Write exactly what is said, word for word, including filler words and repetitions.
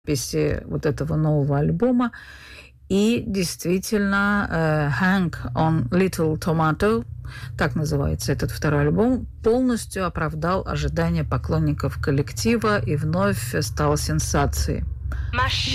записи вот этого нового альбома. И действительно, uh, «Hang on Little Tomato», так называется этот второй альбом, полностью оправдал ожидания поклонников коллектива и вновь стал сенсацией.